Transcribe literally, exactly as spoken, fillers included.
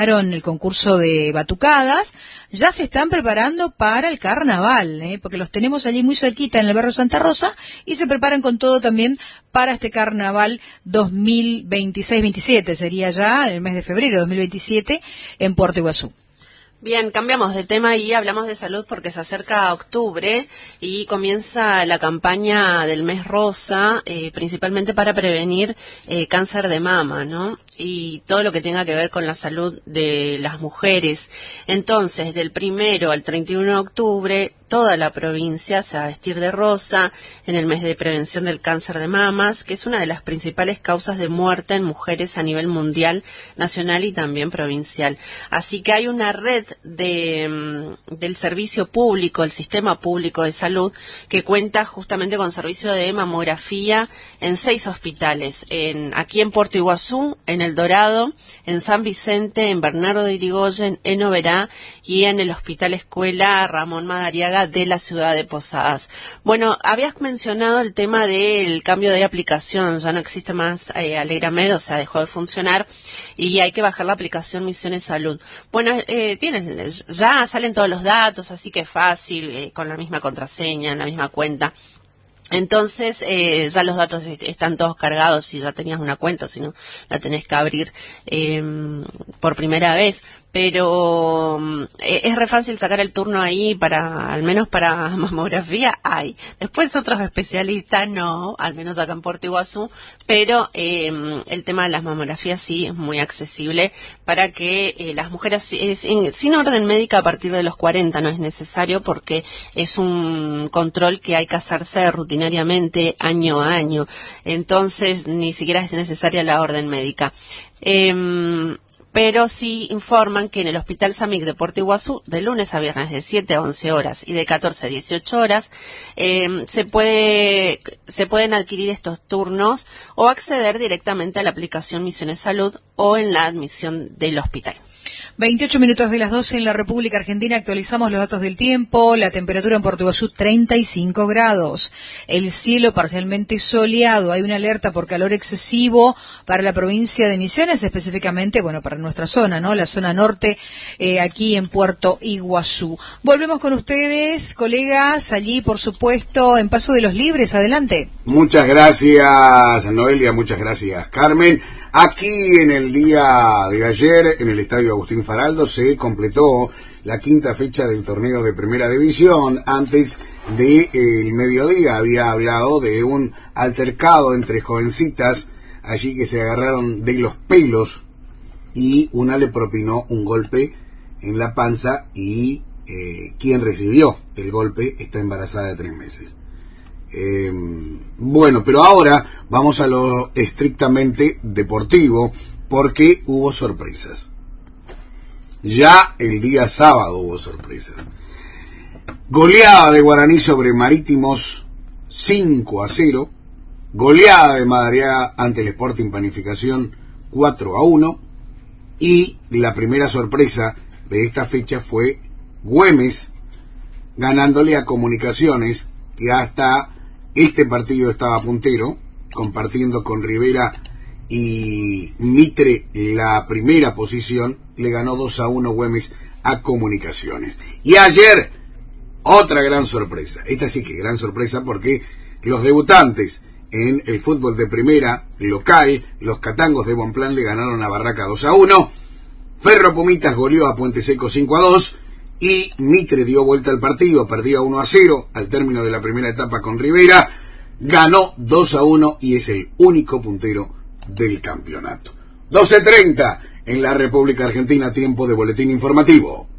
el concurso de batucadas, ya se están preparando para el carnaval, ¿eh? Porque los tenemos allí muy cerquita en el barrio Santa Rosa y se preparan con todo también para este carnaval dos mil veintiséis veintisiete, sería ya el mes de febrero de dos mil veintisiete en Puerto Iguazú. Bien, cambiamos de tema y hablamos de salud porque se acerca octubre y comienza la campaña del mes rosa, eh, principalmente para prevenir eh, cáncer de mama, ¿no? Y todo lo que tenga que ver con la salud de las mujeres. Entonces, del primero al treinta y uno de octubre, toda la provincia se va a vestir de rosa en el mes de prevención del cáncer de mamas, que es una de las principales causas de muerte en mujeres a nivel mundial, nacional y también provincial. Así que hay una red de del servicio público, el sistema público de salud, que cuenta justamente con servicio de mamografía en seis hospitales, en aquí en Puerto Iguazú, en El Dorado, en San Vicente, en Bernardo de Irigoyen, en Oberá y en el Hospital Escuela Ramón Madariaga de la ciudad de Posadas. Bueno, habías mencionado el tema del cambio de aplicación, ya no existe más eh, Alegramed, o sea, dejó de funcionar y hay que bajar la aplicación Misiones Salud. Bueno, eh, tienes, ya salen todos los datos, así que es fácil, eh, con la misma contraseña, en la misma cuenta. Entonces, eh, ya los datos est están todos cargados si ya tenías una cuenta, si no, la tenés que abrir eh, por primera vez. Pero eh, es re fácil sacar el turno ahí, para al menos para mamografía hay. Después otros especialistas no, al menos acá en Puerto Iguazú, pero eh, el tema de las mamografías sí es muy accesible para que eh, las mujeres, eh, sin, sin orden médica a partir de los cuarenta no es necesario porque es un control que hay que hacerse rutinariamente año a año. Entonces ni siquiera es necesaria la orden médica. Eh, pero sí informan que en el Hospital Samic de Puerto Iguazú, de lunes a viernes de siete a once horas y de catorce a dieciocho horas, eh, se puede se pueden adquirir estos turnos o acceder directamente a la aplicación Misiones Salud o en la admisión del hospital. veintiocho minutos de las doce en la República Argentina, actualizamos los datos del tiempo. La temperatura en Puerto Iguazú, treinta y cinco grados. El cielo parcialmente soleado. Hay una alerta por calor excesivo para la provincia de Misiones, específicamente, bueno, para nuestra zona, ¿no? La zona norte, eh, aquí en Puerto Iguazú. Volvemos con ustedes, colegas, allí, por supuesto, en Paso de los Libres. Adelante. Muchas gracias, Noelia, muchas gracias, Carmen. Aquí en el día de ayer, en el Estadio Agustín Faraldo, se completó la quinta fecha del torneo de Primera División. Antes del de, mediodía había hablado de un altercado entre jovencitas, allí que se agarraron de los pelos y una le propinó un golpe en la panza y eh, quien recibió el golpe está embarazada de tres meses. Eh, bueno, pero ahora vamos a lo estrictamente deportivo porque hubo sorpresas. Ya el día sábado hubo sorpresas. Goleada de Guaraní sobre Marítimos cinco a cero. Goleada de Madariaga ante el Sporting Panificación cuatro a uno. Y la primera sorpresa de esta fecha fue Güemes ganándole a Comunicaciones, que hasta este partido estaba puntero, compartiendo con Rivera y Mitre la primera posición. Le ganó dos a uno Güemes a Comunicaciones. Y ayer, otra gran sorpresa. Esta sí que gran sorpresa porque los debutantes en el fútbol de primera local, los Catangos de Bonplan, le ganaron a Barraca dos a uno. Ferro Pumitas goleó a Puente Seco cinco a dos. Y Mitre dio vuelta al partido, perdía uno a cero al término de la primera etapa con Rivera, ganó dos a uno y es el único puntero del campeonato. doce treinta en la República Argentina, tiempo de boletín informativo.